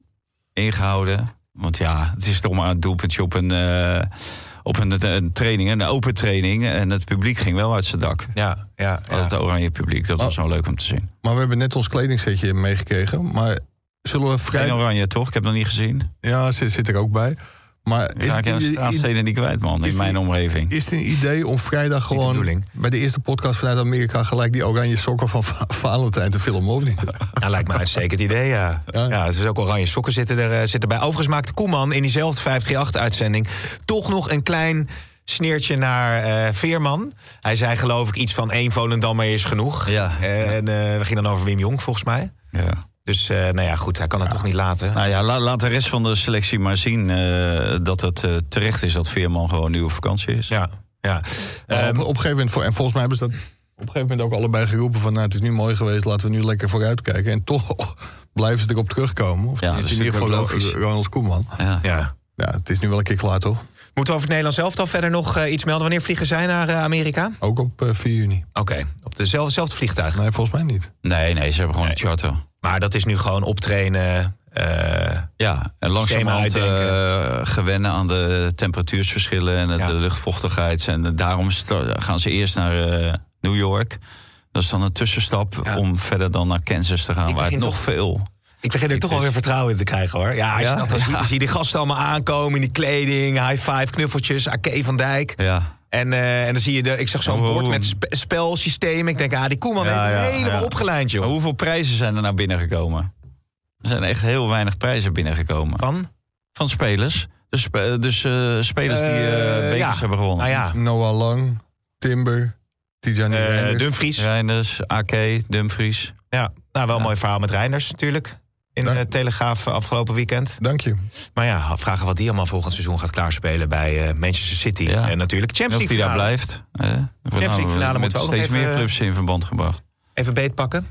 ingehouden. Want ja, het is toch maar een doelpuntje op een, uh, op een, een training, een open training. En het publiek ging wel uit zijn dak. ja, ja, ja. Het oranje publiek, dat was wel leuk om te zien. Maar we hebben net ons kledingsetje meegekregen. Maar zullen we vrij... Geen oranje, toch? Ik heb het nog niet gezien. Ja, zit, zit er ook bij. Maar is Raak je aan de straatsteden niet kwijt, man, in mijn omgeving. Is het een idee om vrijdag gewoon bij de eerste podcast vanuit Amerika gelijk die oranje sokken van Va- Valentijn te filmen, of niet? Ja, lijkt me uitstekend idee, ja. Ja, ja het is ook oranje sokken zitten, er, uh, zitten bij. Overigens maakte Koeman in diezelfde vijf drie acht-uitzending... toch nog een klein sneertje naar uh, Veerman. Hij zei geloof ik iets van één Volendammer is genoeg. Ja. Uh, en uh, we gingen dan over Wim Jong, volgens mij. Ja. Dus uh, nou ja, goed, hij kan het ja. toch niet laten. Nou ja, la, laat de rest van de selectie maar zien uh, dat het uh, terecht is dat Veerman gewoon nu op vakantie is. Ja, ja. Um, op, op een gegeven moment, en volgens mij hebben ze dat op een gegeven moment ook allebei geroepen van, nou, het is nu mooi geweest, laten we nu lekker vooruitkijken. En toch blijven ze erop terugkomen. Of ja, dat is in ieder geval logisch. Ronald Koeman. Ja. Ja. Ja, het is nu wel een keer klaar, toch? Moeten we over het Nederlands elftal verder nog uh, iets melden? Wanneer vliegen zij naar uh, Amerika? Ook op uh, vier juni. Oké, okay. Op dezelfde, dezelfde vliegtuig? Nee, volgens mij niet. Nee, nee, ze hebben gewoon nee. een charter. Maar dat is nu gewoon optrainen. Uh, ja, en langzamerhand uh, gewennen aan de temperatuursverschillen en ja. de luchtvochtigheid. En daarom gaan ze eerst naar uh, New York. Dat is dan een tussenstap ja. om verder dan naar Kansas te gaan, ik waar het nog toch... veel... Ik begin er toch wel weer vertrouwen in te krijgen, hoor. Ja, als ja? je dat dan ja. ziet, dan zie je die gasten allemaal aankomen in die kleding, high five, knuffeltjes, Ake van Dijk. Ja. En, uh, en dan zie je, de, ik zag zo'n bord met spe- spelsystemen. Ik denk, ah, die Koeman ja, heeft ja, helemaal ja. opgelijnd, joh. Maar hoeveel prijzen zijn er nou binnengekomen? Er zijn echt heel weinig prijzen binnengekomen. Van? Van spelers. Dus, spe- dus uh, spelers uh, die uh, bekers ja. hebben gewonnen. Ah, ja. Noah Lang, Timber, Tijani uh, Reinders. Dumfries. Reinders, Ake, Dumfries. Ja, nou wel een ja. mooi verhaal met Reinders natuurlijk. In de Telegraaf afgelopen weekend. Dank je. Maar ja, vragen wat die allemaal volgend seizoen gaat klaarspelen bij uh, Manchester City. Ja. En natuurlijk Champions League finale. Of die daar blijft. Eh? Champions League finale met moeten we ook steeds nog even, meer clubs in verband gebracht. Even beetpakken.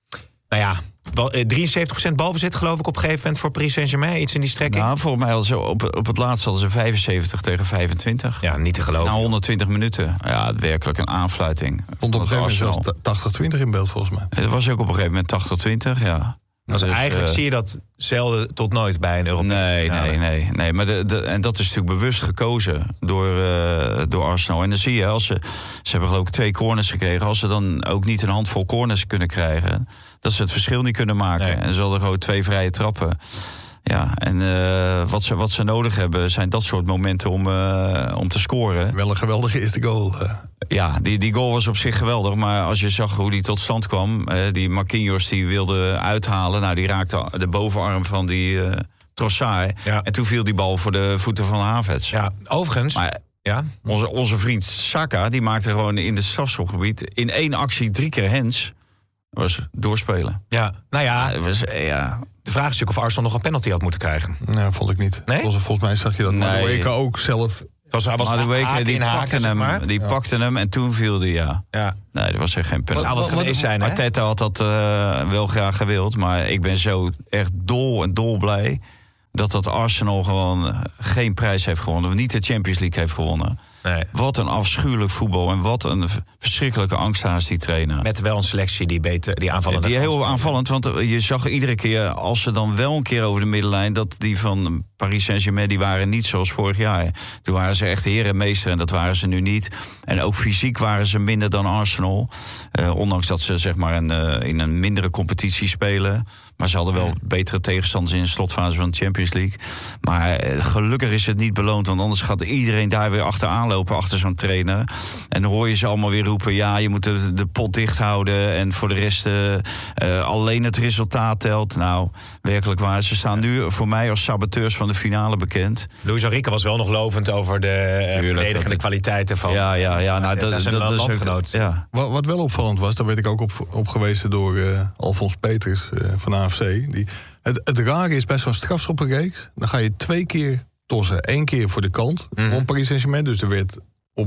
Nou ja, wel, eh, drieënzeventig procent balbezit geloof ik op een gegeven moment voor Paris Saint-Germain. Iets in die strekking. Nou, volgens mij hadden ze op, op het laatst hadden ze vijfenzeventig tegen vijfentwintig. Ja, niet te geloven. Na honderdtwintig minuten. Ja, werkelijk een aanfluiting. Stond op een gegeven moment zelfs tachtig twintig in beeld volgens mij. Het was ook op een gegeven moment tachtig twintig, ja. Dus, dus eigenlijk uh, zie je dat zelden tot nooit bij een Europees. Nee, nee, nee, nee. Maar de, de, en dat is natuurlijk bewust gekozen door, uh, door Arsenal. En dan zie je, als ze, ze hebben geloof ik twee corners gekregen. Als ze dan ook niet een handvol corners kunnen krijgen, dat ze het verschil niet kunnen maken. Nee. En ze hadden gewoon twee vrije trappen. Ja, en uh, wat, ze, wat ze nodig hebben zijn dat soort momenten om, uh, om te scoren. Wel een geweldige eerste goal. Uh. Ja, die, die goal was op zich geweldig. Maar als je zag hoe die tot stand kwam, uh, die Marquinhos die wilde uithalen. Nou, die raakte de bovenarm van die uh, Trossard. Ja. En toen viel die bal voor de voeten van Havertz. Ja, overigens. Maar, ja. Onze, onze vriend Saka, die maakte gewoon in het strafschopgebied in één actie drie keer hands. Dat was doorspelen. Ja, nou ja. ja, was, ja. De vraag is natuurlijk of Arsenal nog een penalty had moeten krijgen. Nee, vond ik niet. Nee? Volgens, volgens mij zag je dat nee. Madueke ook zelf. Was, was Madueke, die pakte hem, maar. die ja. pakte hem en toen viel die, ja. ja. Nee, dat was echt geen penalty. Dat zou geweest zijn, hè? Arteta had dat uh, wel graag gewild, maar ik ben zo echt dol en dol blij dat dat Arsenal gewoon geen prijs heeft gewonnen, of niet de Champions League heeft gewonnen. Nee. Wat een afschuwelijk voetbal en wat een verschrikkelijke angsthaas die trainen. Met wel een selectie die beter, die aanvallend. Die heel aanvallend, want je zag iedere keer, als ze dan wel een keer over de middenlijn, dat die van Paris Saint-Germain, die waren niet zoals vorig jaar. Toen waren ze echt heer en meester en dat waren ze nu niet. En ook fysiek waren ze minder dan Arsenal. Uh, ondanks dat ze zeg maar een, uh, in een mindere competitie spelen. Maar ze hadden wel betere tegenstanders in de slotfase van de Champions League. Maar uh, gelukkig is het niet beloond, want anders gaat iedereen daar weer achteraan lopen, achter zo'n trainer. En dan hoor je ze allemaal weer roepen, ja, je moet de, de pot dicht houden en voor de rest uh, uh, alleen het resultaat telt. Nou, werkelijk waar. Ze staan nu voor mij als saboteurs van de finale bekend. Luis Enrique was wel nog lovend over de uh, verdedigende dat... kwaliteiten van. Ja, ja, ja. Nou, dat, dat, dat, dat is een landgenoot. Ja. Wat, wat wel opvallend was, daar werd ik ook op, op gewezen door uh, Alfons Peters uh, van A F C. Die, het, het rare is, bij zo'n strafschoppenreeks, dan ga je twee keer tossen. Eén keer voor de kant, mm. rond Paris Saint-Germain. Dus er werd op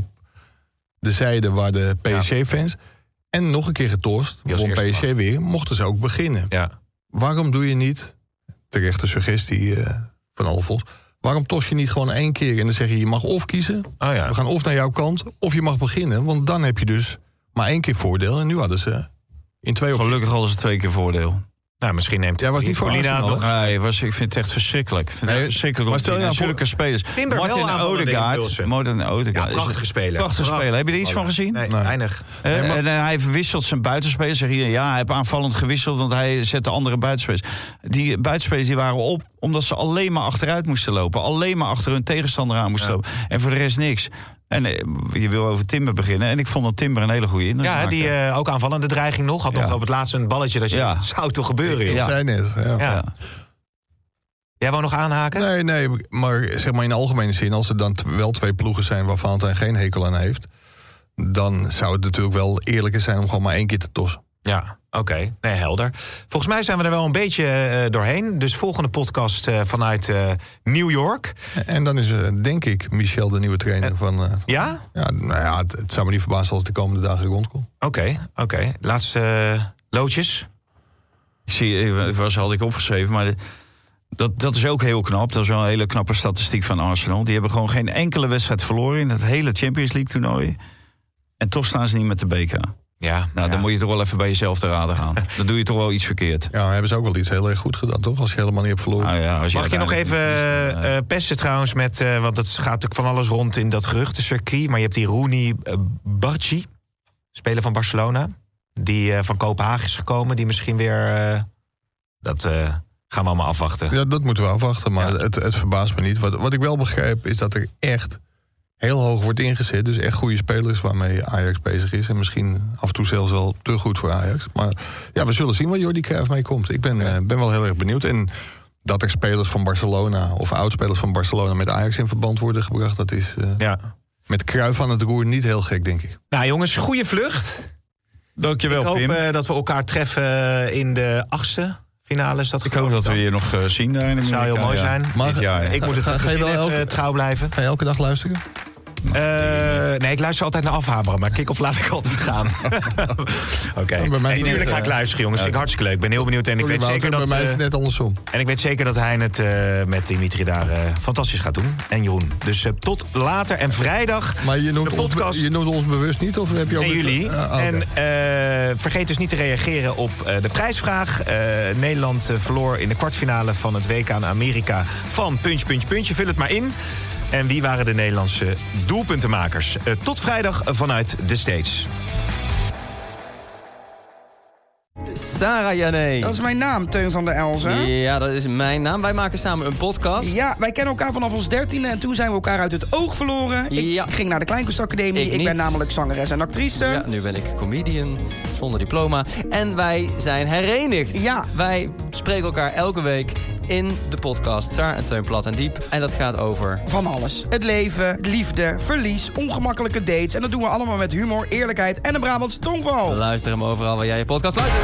de zijde waar de P S G-fans... Ja. En nog een keer getorst, rond P S G weer, mochten ze ook beginnen. Ja. Waarom doe je niet, terechte suggestie uh, van Alfons... waarom tos je niet gewoon één keer en dan zeg je... je mag of kiezen, oh ja. we gaan of naar jouw kant, of je mag beginnen. Want dan heb je dus maar één keer voordeel. En nu hadden ze in twee opties... Gelukkig hadden ze twee keer voordeel. Nou, misschien neemt Ja, was niet voor Colina Arsenal, nog. Nee, was, ik vind het echt verschrikkelijk. Ik vind het Nee, echt verschrikkelijk. maar om stel je die- nou zulke spelers. Timber wel Martin aanvallende Odegaard. impulsen. Martin Odegaard. Ja, prachtige speler. Prachtige speler. Heb je er iets van gezien? Nee, Nee. weinig. Eh, Nee, maar- En eh, hij verwisselt zijn buitenspelers. Zeg je, ja, hij heeft aanvallend gewisseld, want hij zette andere buitenspelers. Die buitenspelers die waren op omdat ze alleen maar achteruit moesten lopen. Alleen maar achter hun tegenstander aan moesten Ja. lopen. En voor de rest niks. En eh, je wil over Timber beginnen. En ik vond dat Timber een hele goede indruk Ja, maakte. die uh, ook aanvallende dreiging nog. Had Ja. nog op het laatste een balletje dat je... Ja. Het zou toch gebeuren, joh? Ik Ja. zei net. Ja. Ja. Ja. Jij wou nog aanhaken? Nee, nee, maar zeg maar in algemene zin, als er dan t- wel twee ploegen zijn waar Valentijn geen hekel aan heeft, dan zou het natuurlijk wel eerlijker zijn om gewoon maar één keer te tossen. Ja, oké. Okay. Nee, helder. Volgens mij zijn we er wel een beetje uh, doorheen. Dus volgende podcast uh, vanuit uh, New York. En dan is, uh, denk ik, Michel de nieuwe trainer en, van... Uh, van ja? Ja, nou ja, het, het zou me niet verbazen als het de komende dagen rondkomt. Oké, okay, oké. Okay. Laatste uh, loodjes. Ik zie, was had ik opgeschreven, maar... De, Dat, dat is ook heel knap. Dat is wel een hele knappe statistiek van Arsenal. Die hebben gewoon geen enkele wedstrijd verloren in het hele Champions League toernooi. En toch staan ze niet met de beker. Ja, nou, ja. dan moet je toch wel even bij jezelf te raden gaan. Dan doe je toch wel iets verkeerd. Ja, maar hebben ze ook wel iets heel erg goed gedaan, toch? Als je helemaal niet hebt verloren. Nou ja, als je Mag ik je nog even verliest, uh, uh, pesten trouwens met... Uh, want het gaat natuurlijk van alles rond in dat geruchtencircuit. Maar je hebt die Rooney uh, Barci, speler van Barcelona. Die uh, van Kopenhagen is gekomen. Die misschien weer... Uh, dat... Uh, Gaan we allemaal afwachten. Ja, dat moeten we afwachten, maar ja. het, het verbaast me niet. Wat, wat ik wel begrijp is dat er echt heel hoog wordt ingezet. Dus echt goede spelers waarmee Ajax bezig is. En misschien af en toe zelfs wel te goed voor Ajax. Maar ja, we zullen zien waar Jordi Cruijff mee komt. Ik ben, ja. uh, ben wel heel erg benieuwd. En dat er spelers van Barcelona of oudspelers van Barcelona met Ajax in verband worden gebracht, dat is uh, ja. met Cruijff aan het roer niet heel gek, denk ik. Nou jongens, goede vlucht. Dankjewel, Ik hoop Pim. uh, dat we elkaar treffen in de achtste finale. Is dat ik hoop dat we je nog uh, zien daar in Dat zou heel mooi ja. zijn. Maar, ja, ja. Ik moet het ga, ga je wel even elke, trouw blijven. Ga je elke dag luisteren? Uh, nee, ik luister altijd naar afhameren, maar kick-off laat ik altijd gaan. Oké. Okay. Ja, Nee, natuurlijk ga ik luisteren, jongens. Vind ik hartstikke leuk. Ik ben heel benieuwd. En ik weet zeker dat. Bij mij is het net andersom. En ik weet zeker dat hij het uh, met Dimitri daar uh, fantastisch gaat doen. En Jeroen. Dus uh, tot later en vrijdag. Maar je noemt, de podcast... ons, je noemt ons bewust niet? Of heb je ook en jullie. Uh, okay. En uh, vergeet dus niet te reageren op uh, de prijsvraag. Uh, Nederland uh, verloor in de kwartfinale van het W K in Amerika van puntje, puntje, puntje. Vul het maar in. En wie waren de Nederlandse doelpuntenmakers? Uh, tot vrijdag vanuit de States. Sarah Jané. Dat is mijn naam, Teun van der Elzen. Ja, dat is mijn naam. Wij maken samen een podcast. Ja, wij kennen elkaar vanaf ons dertiende en toen zijn we elkaar uit het oog verloren. Ja. Ik ging naar de Kleinkunstacademie. Ik, ik ben namelijk zangeres en actrice. Ja, nu ben ik comedian, zonder diploma. En wij zijn herenigd. Ja. Wij spreken elkaar elke week in de podcast Saar en Teun Plat en Diep. En dat gaat over... van alles. Het leven, liefde, verlies, ongemakkelijke dates. En dat doen we allemaal met humor, eerlijkheid en een Brabants tongval. Luister hem overal waar jij je podcast luistert.